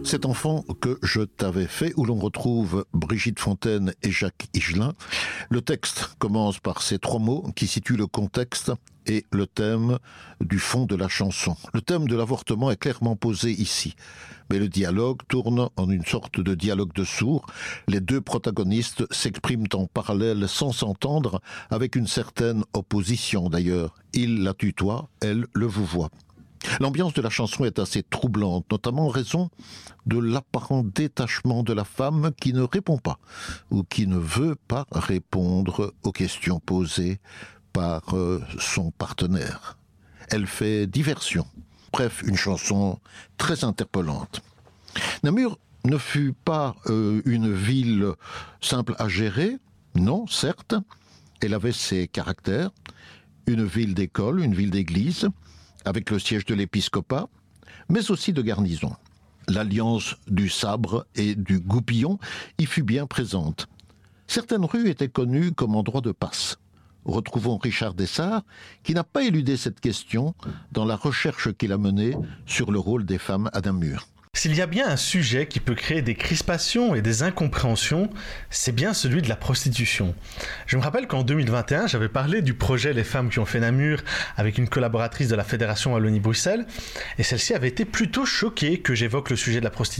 Cet enfant que je t'avais fait, où l'on retrouve Brigitte Fontaine et Jacques Higelin. Le texte commence par ces trois mots qui situent le contexte et le thème du fond de la chanson. Le thème de l'avortement est clairement posé ici, mais le dialogue tourne en une sorte de dialogue de sourds. Les deux protagonistes s'expriment en parallèle sans s'entendre, avec une certaine opposition d'ailleurs. Il la tutoie, elle le vouvoie. L'ambiance de la chanson est assez troublante, notamment en raison de l'apparent détachement de la femme qui ne répond pas ou qui ne veut pas répondre aux questions posées par son partenaire. Elle fait diversion. Bref, une chanson très interpellante. Namur ne fut pas une ville simple à gérer, non, certes. Elle avait ses caractères. Une ville d'école, une ville d'église, avec le siège de l'épiscopat, mais aussi de garnison. L'alliance du sabre et du goupillon y fut bien présente. Certaines rues étaient connues comme endroits de passe. Retrouvons Richard Dessart, qui n'a pas éludé cette question dans la recherche qu'il a menée sur le rôle des femmes à Namur. S'il y a bien un sujet qui peut créer des crispations et des incompréhensions, c'est bien celui de la prostitution. Je me rappelle qu'en 2021, j'avais parlé du projet Les femmes qui ont fait Namur avec une collaboratrice de la Fédération Wallonie-Bruxelles, et celle-ci avait été plutôt choquée que j'évoque le sujet de la prostitution.